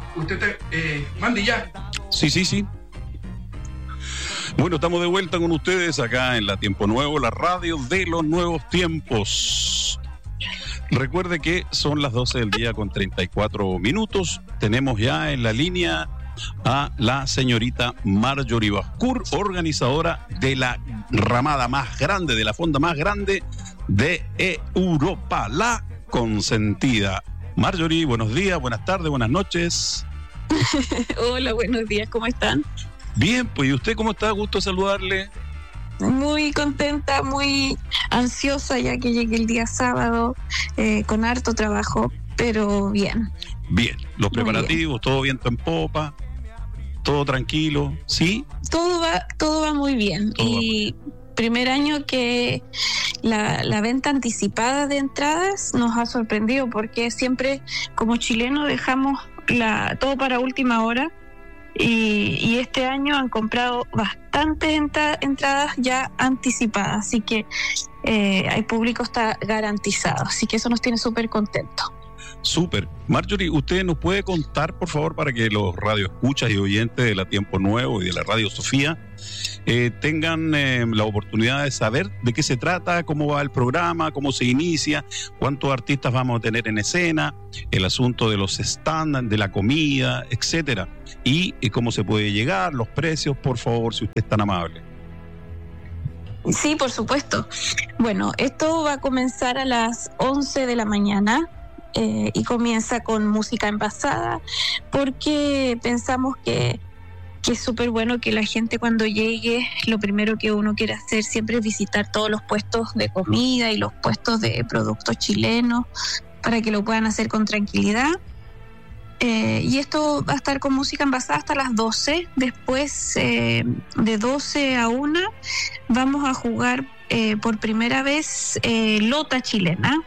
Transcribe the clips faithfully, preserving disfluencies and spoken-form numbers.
Usted te, eh, mande ya. Sí, sí, sí. Bueno, estamos de vuelta con ustedes acá en La Tiempo Nuevo, la radio de los nuevos tiempos. Recuerde que son las doce del día con treinta y cuatro minutos. Tenemos ya en la línea a la señorita Marjorie Bascour, organizadora de la ramada más grande, de la fonda más grande de Europa, La Consentida. Marjorie, buenos días, buenas tardes, buenas noches. Hola, buenos días, ¿cómo están? Bien, pues, ¿y usted cómo está? Gusto saludarle. Muy contenta, muy ansiosa ya que llegue el día sábado, eh, con harto trabajo, pero bien. Bien, los Muy preparativos, bien. todo viento en popa, todo tranquilo, ¿sí? Todo va, todo va muy bien. Todo y primer año que la, la venta anticipada de entradas nos ha sorprendido porque siempre como chilenos dejamos la, todo para última hora. Y, y este año han comprado bastantes entra- entradas ya anticipadas, así que eh, el público está garantizado, así que eso nos tiene súper contentos. Súper. Marjorie, ¿usted nos puede contar, por favor, para que los radioescuchas y oyentes de La Tiempo Nuevo y de la Radio Sofía eh, tengan eh, la oportunidad de saber de qué se trata, cómo va el programa, cómo se inicia, cuántos artistas vamos a tener en escena, el asunto de los stands, de la comida, etcétera, y, y cómo se puede llegar, los precios, por favor, si usted es tan amable. Sí, por supuesto. Bueno, esto va a comenzar a las once de la mañana. Eh, y comienza con música envasada porque pensamos que, que es súper bueno que la gente cuando llegue, lo primero que uno quiere hacer siempre es visitar todos los puestos de comida y los puestos de productos chilenos para que lo puedan hacer con tranquilidad. Eh, y esto va a estar con música envasada hasta las doce. Después, eh, de doce a una, vamos a jugar eh, por primera vez eh, lota chilena,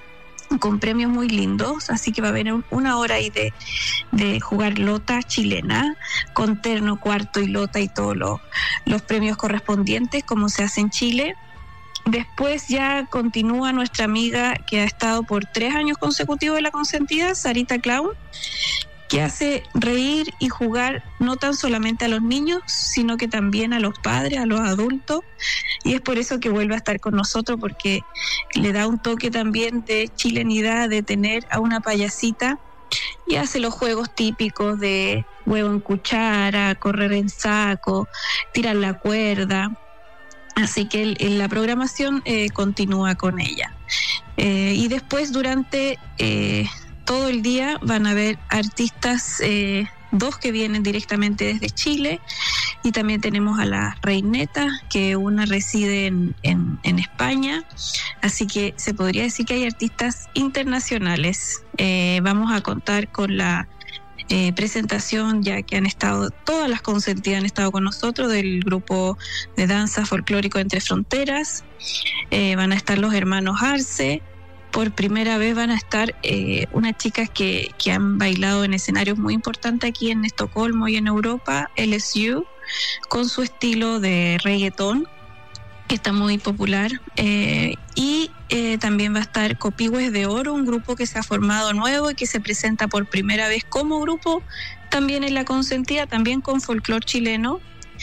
con premios muy lindos, así que va a haber una hora ahí de, de jugar lota chilena, con terno, cuarto y lota y todos lo, los premios correspondientes, como se hace en Chile. Después ya continúa nuestra amiga que ha estado por tres años consecutivos en La Consentida, Sarita Clown, que hace reír y jugar no tan solamente a los niños, sino que también a los padres, a los adultos, y es por eso que vuelve a estar con nosotros, porque le da un toque también de chilenidad, de tener a una payasita, y hace los juegos típicos de huevo en cuchara, correr en saco, tirar la cuerda, así que el, el, la programación eh, continúa con ella. Eh, y después durante... Eh, todo el día van a haber artistas, eh, dos que vienen directamente desde Chile, y también tenemos a la Reineta, que una reside en, en, en España, así que se podría decir que hay artistas internacionales. Eh, vamos a contar con la eh, presentación, ya que han estado, todas las consentidas han estado con nosotros, del grupo de danza folclórico Entre Fronteras. Eh, van a estar los hermanos Arce. Por primera vez van a estar eh, unas chicas que, que han bailado en escenarios muy importantes aquí en Estocolmo y en Europa, L S U, con su estilo de reggaetón, que está muy popular. Eh, y eh, también va a estar Copihue de Oro, un grupo que se ha formado nuevo y que se presenta por primera vez como grupo, también en La Consentida, también con folclor chileno.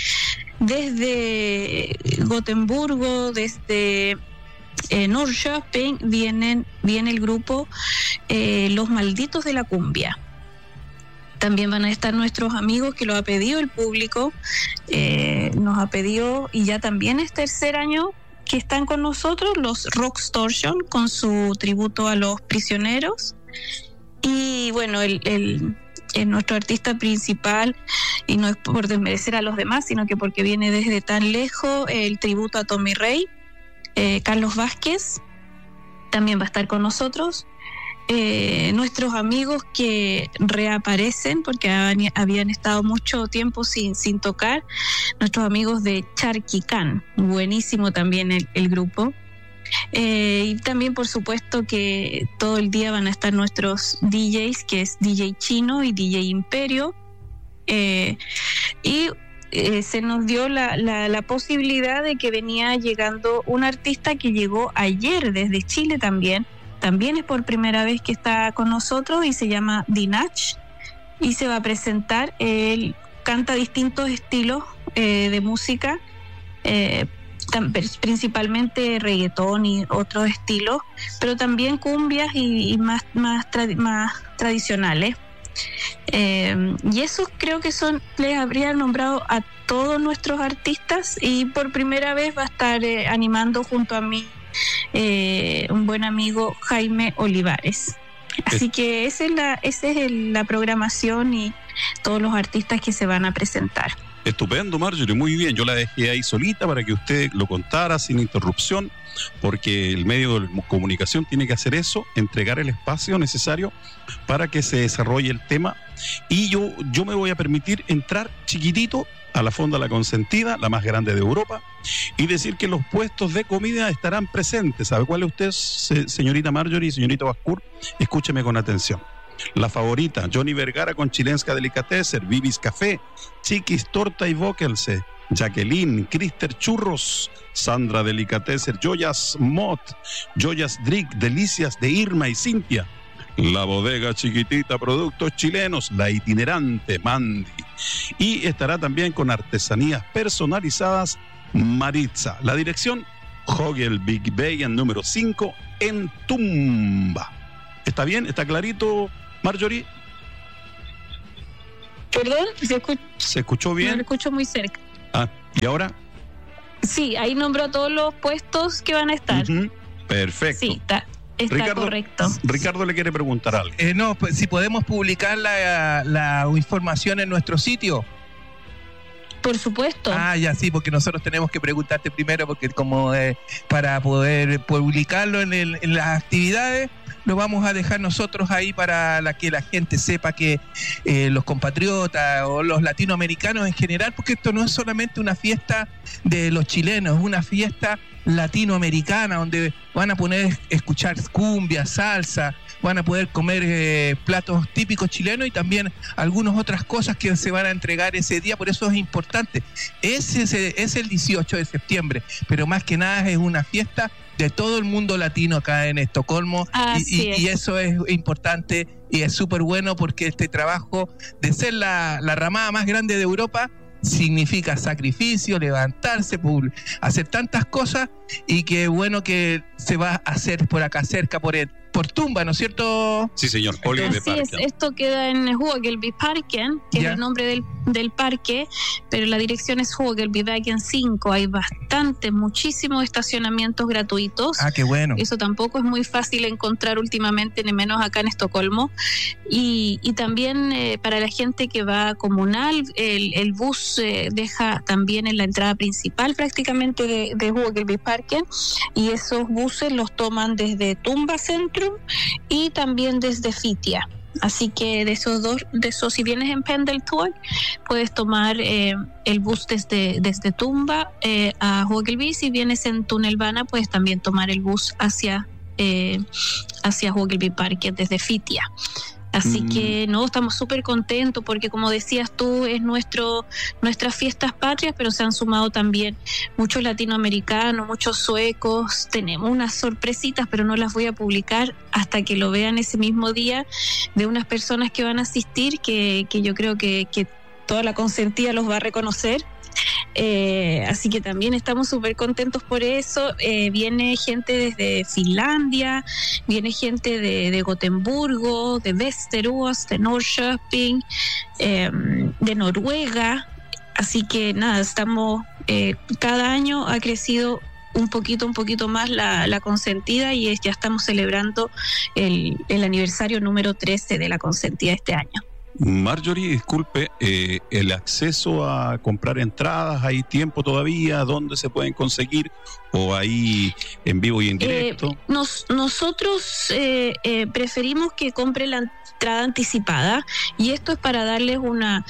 Desde Gotemburgo, desde... En Norrköping vienen, viene el grupo eh, Los Malditos de la Cumbia. También van a estar nuestros amigos que lo ha pedido el público, eh, nos ha pedido, y ya también es tercer año que están con nosotros, los Rockstortion, con su tributo a los prisioneros. Y bueno, el, el, el nuestro artista principal, y no es por desmerecer a los demás, sino que porque viene desde tan lejos, el tributo a Tommy Rey. Eh, Carlos Vázquez también va a estar con nosotros. Eh, nuestros amigos que reaparecen porque habían, habían estado mucho tiempo sin, sin tocar, nuestros amigos de Charquicán, buenísimo también el, el grupo. Eh, y también por supuesto que todo el día van a estar nuestros D Js, que es D J Chino y D J Imperio. Eh, y Eh, se nos dio la, la, la posibilidad de que venía llegando un artista que llegó ayer desde Chile también, también es por primera vez que está con nosotros y se llama Dinach. y se va a presentar. Él canta distintos estilos eh, de música, eh, principalmente reggaetón y otros estilos, pero también cumbias y, y más, más, tra- más tradicionales. Eh, y eso creo que son, les habría nombrado a todos nuestros artistas, y por primera vez va a estar eh, animando junto a mí eh, un buen amigo, Jaime Olivares. Así que esa es la, esa es el, la programación y todos los artistas que se van a presentar. Estupendo, Marjorie, muy bien. Yo la dejé ahí solita para que usted lo contara sin interrupción, porque el medio de comunicación tiene que hacer eso, entregar el espacio necesario para que se desarrolle el tema. Y yo, yo me voy a permitir entrar chiquitito a la Fonda La Consentida, la más grande de Europa, y decir que los puestos de comida estarán presentes. ¿Sabe cuál es usted, señorita Marjorie y señorita Bascur? Escúcheme con atención. La Favorita, Johnny Vergara con Chilenska Delicatessen, Vivis Café, Chiquis Torta y Vocelse, Jacqueline, Crister Churros, Sandra Delicatessen, Joyas Mott, Joyas Drick, Delicias de Irma y Cintia, La Bodega Chiquitita, Productos Chilenos, La Itinerante, Mandy, y estará también con artesanías personalizadas Maritza. La dirección, Hogel Big Bay en número cinco en Tumba. ¿Está bien? ¿Está clarito, Marjorie? Perdón, ¿se, escuch- ¿Se escuchó bien? No lo escucho muy cerca. Ah, ¿y ahora? Sí, ahí nombró todos los puestos que van a estar. Uh-huh. Perfecto. Sí, está, está Ricardo, correcto. Ricardo le quiere preguntar algo. Eh, no, pues si podemos publicar la, la información en nuestro sitio. Por supuesto. Ah, ya sí, porque nosotros tenemos que preguntarte primero, porque como eh, para poder publicarlo en, el, en las actividades, lo vamos a dejar nosotros ahí para la que la gente sepa que eh, los compatriotas o los latinoamericanos en general, porque esto no es solamente una fiesta de los chilenos, es una fiesta latinoamericana donde van a poder escuchar cumbia, salsa, van a poder comer eh, platos típicos chilenos y también algunas otras cosas que se van a entregar ese día. Por eso es importante. Ese es, es el dieciocho de septiembre, pero más que nada es una fiesta de todo el mundo latino acá en Estocolmo, y, y, y eso es importante y es súper bueno, porque este trabajo de ser la, la ramada más grande de Europa significa sacrificio, levantarse, hacer tantas cosas, y qué bueno que se va a hacer por acá cerca, por el, por Tumba, ¿no es cierto? Sí, señor. Así es, esto queda en Huogelbyparken, que yeah. es el nombre del, del parque, pero la dirección es Huogelbyvägen cinco. Hay bastantes, muchísimos estacionamientos gratuitos. Ah, qué bueno. Eso tampoco es muy fácil encontrar últimamente, ni menos acá en Estocolmo. Y, y también eh, para la gente que va comunal, el, el bus eh, deja también en la entrada principal prácticamente de, de Huogelbyparken, y esos buses los toman desde Tumba Centro y también desde Fitia. Así que de esos dos, de esos, si vienes en Pendeltåg, puedes tomar eh, el bus desde, desde Tumba eh, a Huogelby. Si vienes en Tunnelbana, puedes también tomar el bus hacia, eh, hacia Huogelbyparken desde Fitia. Así mm. que no, estamos súper contentos porque, como decías tú, es nuestro nuestras fiestas patrias, pero se han sumado también muchos latinoamericanos, muchos suecos. Tenemos unas sorpresitas, pero no las voy a publicar hasta que lo vean ese mismo día, de unas personas que van a asistir, que, que yo creo que, que toda la consentida los va a reconocer. Eh, así que también estamos súper contentos por eso. Eh, viene gente desde Finlandia, viene gente de, de Gotemburgo, de Västerås, de Norrköping, eh, de Noruega. Así que nada, estamos eh, cada año ha crecido un poquito, un poquito más la, la consentida, y es, ya estamos celebrando el, el aniversario número trece de la consentida este año. Marjorie, disculpe, eh, el acceso a comprar entradas, ¿hay tiempo todavía? ¿Dónde se pueden conseguir? ¿O ahí en vivo y en directo? Eh, nos, nosotros eh, eh, preferimos que compre la entrada anticipada, y esto es para darles una...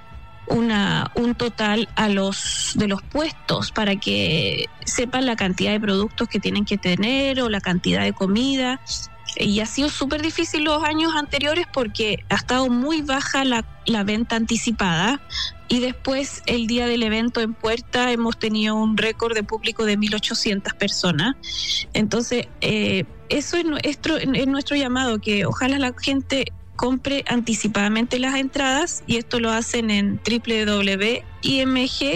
Una, un total a los de los puestos, para que sepan la cantidad de productos que tienen que tener o la cantidad de comida. Y ha sido súper difícil los años anteriores porque ha estado muy baja la, la venta anticipada, y después el día del evento en puerta hemos tenido un récord de público de mil ochocientas personas. Entonces eh, eso es nuestro, es nuestro llamado, que ojalá la gente compre anticipadamente las entradas, y esto lo hacen en doble u doble u doble u punto i m g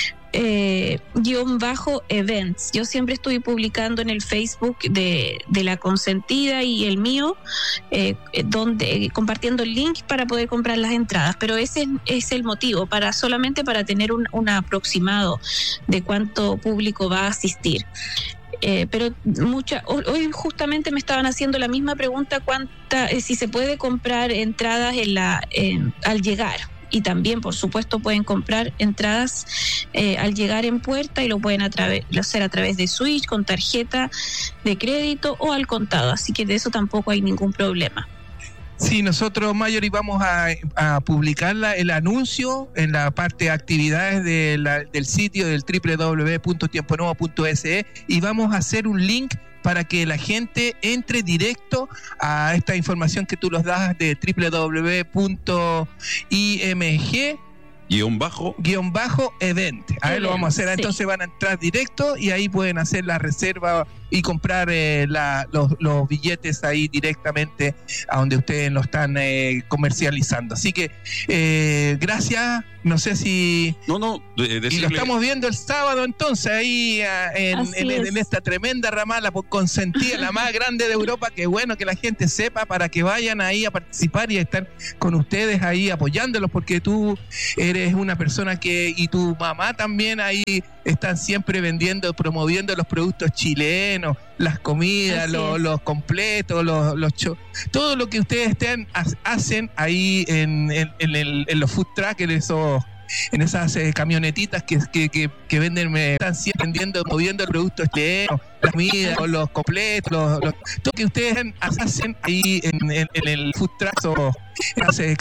Eh, guión bajo events. Yo siempre estoy publicando en el Facebook de, de la consentida y el mío, eh, donde eh, compartiendo el link para poder comprar las entradas, pero ese es el motivo, para solamente para tener un, un aproximado de cuánto público va a asistir. Eh, pero mucha, hoy justamente me estaban haciendo la misma pregunta, cuánta, eh, si se puede comprar entradas en la en, al llegar. Y también, por supuesto, pueden comprar entradas eh, al llegar en puerta, y lo pueden a través, hacer a través de Switch, con tarjeta de crédito o al contado. Así que de eso tampoco hay ningún problema. Sí, nosotros, Mayori, vamos a, a publicar la, el anuncio en la parte de actividades de la, del sitio del doble u doble u doble u punto tiempo nuevo punto e s e, y vamos a hacer un link para que la gente entre directo a esta información que tú nos das de doble u doble u doble u punto i m g guión bajo guión bajo event. Ahí lo vamos a hacer. Sí. Entonces van a entrar directo y ahí pueden hacer la reserva y comprar eh, la, los, los billetes ahí directamente a donde ustedes lo están eh, comercializando. Así que eh, gracias. No sé si... No, no, de, decirle... Y lo estamos viendo el sábado entonces ahí uh, en, en, en esta tremenda ramala por consentida, la más grande de Europa. Que bueno que la gente sepa, para que vayan ahí a participar y a estar con ustedes ahí apoyándolos, porque tú eres una persona que, y tu mamá también ahí están siempre vendiendo, promoviendo los productos chilenos, las comidas, los, los completos, los, los cho- todo lo que ustedes estén, hacen ahí en, en, en, el, en los food trucks, en esos, en esas eh, camionetitas que, que, que, que venden, me están siempre vendiendo, moviendo productos chilenos, las comidas, los completos, los, los, todo lo que ustedes hacen ahí en, en, en el food truck, o en esas, eh,